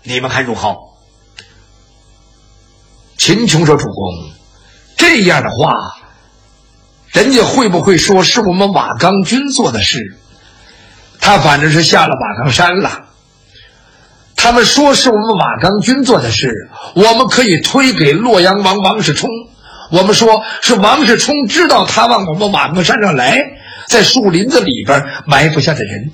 你们看如何？秦琼说：“主公，这样的话，人家会不会说是我们瓦岗军做的事？他反正是下了瓦岗山了。他们说是我们瓦岗军做的事，我们可以推给洛阳王王世充。我们说是王世充知道他往我们瓦岗山上来，在树林子里边埋伏下的人。”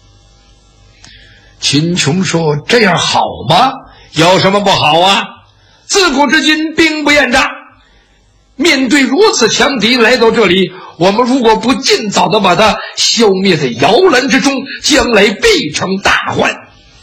秦琼说：“这样好吗？有什么不好啊？自古至今兵不厌诈，面对如此强敌来到这里，我们如果不尽早的把他消灭在摇篮之中，将来必成大患。”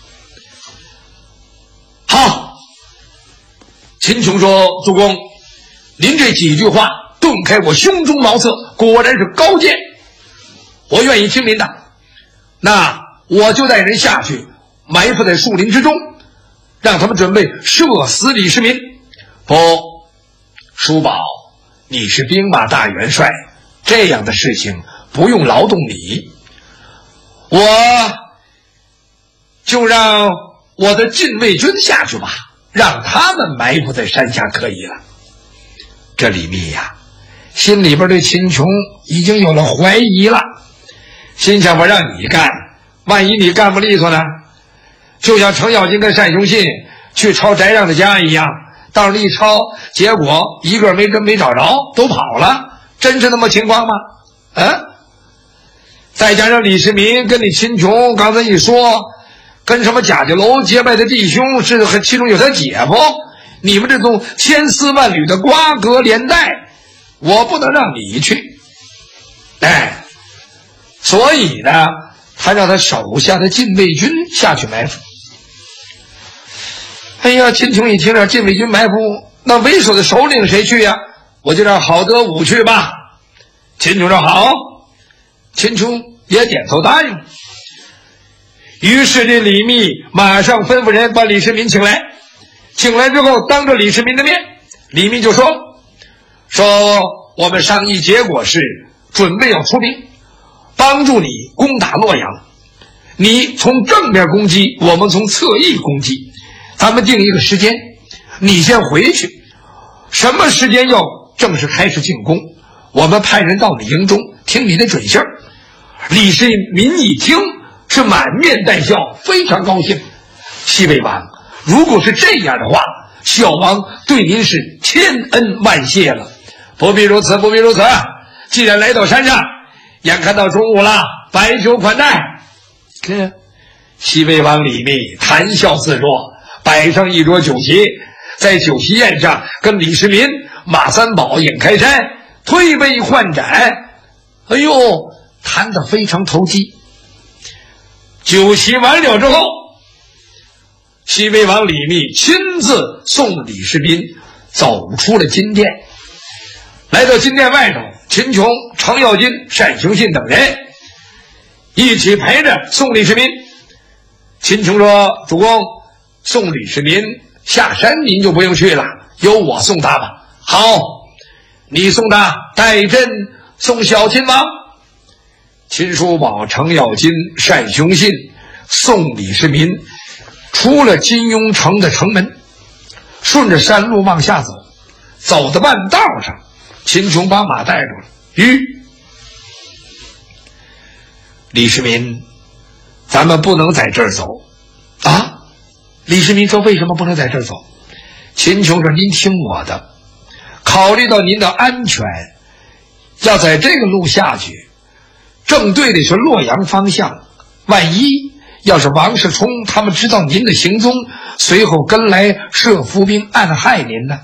好，秦琼说：“主公，您这几句话顿开我胸中茅塞，果然是高见，我愿意听您的。那我就带人下去，埋伏在树林之中，让他们准备射死李世民。不，叔宝，你是兵马大元帅，这样的事情不用劳动你，我就让我的禁卫军下去吧，让他们埋伏在山下可以了。”这李密呀，心里边对秦琼已经有了怀疑了，心想：我让你干，万一你干不利索呢？就像程咬金跟单雄信去抄翟让的家一样，到了一抄，结果一个没找着，都跑了，真是那么情况吗？再加上李世民跟你秦琼刚才一说，跟什么贾家楼结拜的弟兄是其中有他姐夫，你们这种千丝万缕的瓜葛连带，我不能让你去。所以呢，他让他手下的禁卫军下去埋伏。哎呀，秦琼一听让禁卫军埋伏，那为首的首领谁去呀？我就让郝德武去吧。秦琼说好，秦琼也点头答应。于是这李密马上吩咐人把李世民请来，请来之后，当着李世民的面，李密就说我们商议结果是准备要出兵帮助你攻打洛阳，你从正面攻击，我们从侧翼攻击，咱们定一个时间，你先回去，什么时间要正式开始进攻，我们派人到你营中听你的准信。李世民一听是满面带笑，非常高兴。西魏王，如果是这样的话，小王对您是千恩万谢了。不必如此，不必如此，既然来到山上，眼看到中午了，摆酒款待。西魏王李密谈笑自若，摆上一桌酒席，在酒席宴上跟李世民、马三宝、尹开山推杯换盏，哎呦，谈得非常投机。酒席完了之后，西魏王李密亲自送李世民走出了金殿，来到金殿外头，秦琼、程咬金、单雄信等人一起陪着送李世民。秦琼说：“主公，送李世民下山您就不用去了，由我送他吧。”好，你送他，代朕送小亲王。秦叔宝、程咬金、单雄信送李世民出了金庸城的城门，顺着山路往下走，走到半道上，秦琼把马带住了。李世民，咱们不能在这儿走啊！李世民说：“为什么不能在这儿走？”秦琼说：“您听我的，考虑到您的安全，要在这个路下去，正对的是洛阳方向，万一要是王世充他们知道您的行踪，随后跟来设伏兵暗害您呢？”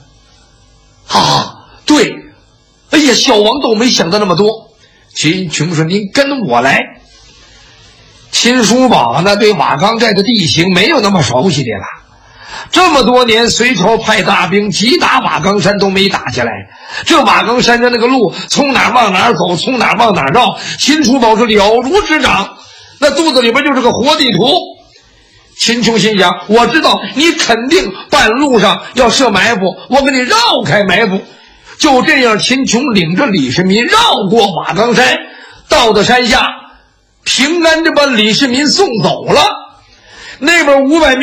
对，哎呀，小王都没想到那么多。秦琼说：“您跟我来。”秦叔宝呢，对瓦岗寨的地形没有那么熟悉的了，这么多年隋朝派大兵击打瓦岗山都没打下来，这瓦岗山的那个路从哪往哪走，从哪往哪绕，秦叔宝是了如指掌，那肚子里边就是个活地图。秦琼心想：我知道你肯定半路上要设埋伏，我给你绕开埋伏。就这样，秦琼领着李世民绕过瓦岗山，到了山下，平安地把李世民送走了。那边500